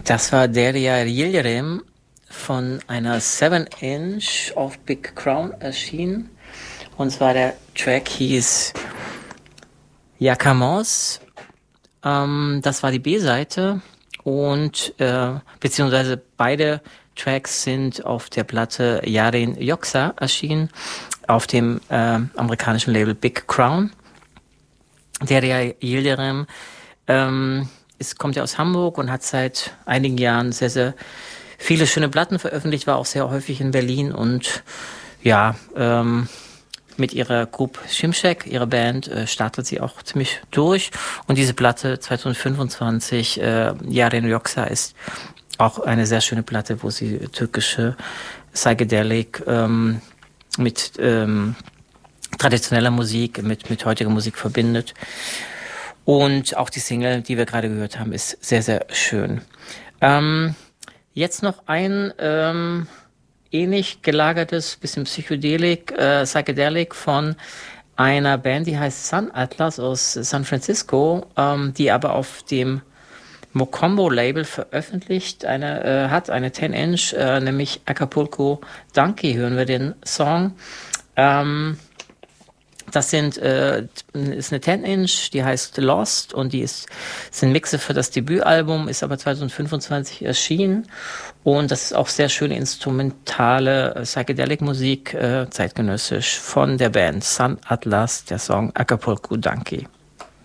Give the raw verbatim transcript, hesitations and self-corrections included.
Das war Derya Yildirim von einer seven inch auf Big Crown erschienen. Und zwar der Track hieß Yakamos. Ähm, das war die B-Seite. Und äh, beziehungsweise beide Tracks sind auf der Platte Yarin Yoksa erschienen, auf dem äh, amerikanischen Label Big Crown. Derya Yildirim ähm, ist, kommt ja aus Hamburg und hat seit einigen Jahren sehr, sehr viele schöne Platten veröffentlicht, war auch sehr häufig in Berlin und ja, ähm, mit ihrer Group Shimshek, ihrer Band, äh, startet sie auch ziemlich durch. Und diese Platte zwanzig fünfundzwanzig, äh, Yarin Yoksa, ist auch eine sehr schöne Platte, wo sie türkische Psychedelic ähm, mit ähm, traditioneller Musik, mit, mit heutiger Musik verbindet. Und auch die Single, die wir gerade gehört haben, ist sehr, sehr schön. Ähm, jetzt noch ein ähm, ähnlich gelagertes, bisschen Psychedelik, äh, Psychedelic von einer Band, die heißt Sun Atlas aus San Francisco, ähm, die aber auf dem Mocombo-Label veröffentlicht eine, äh, hat, eine ten inch, äh, nämlich Acapulco Donkey, hören wir den Song. Ähm, Das sind äh, ist eine ten inch, die heißt Lost und die ist sind Mixe für das Debütalbum, ist aber zwanzig fünfundzwanzig erschienen und das ist auch sehr schöne instrumentale äh, Psychedelic Musik, äh, zeitgenössisch von der Band Sun Atlas, der Song Acapulco Donkey.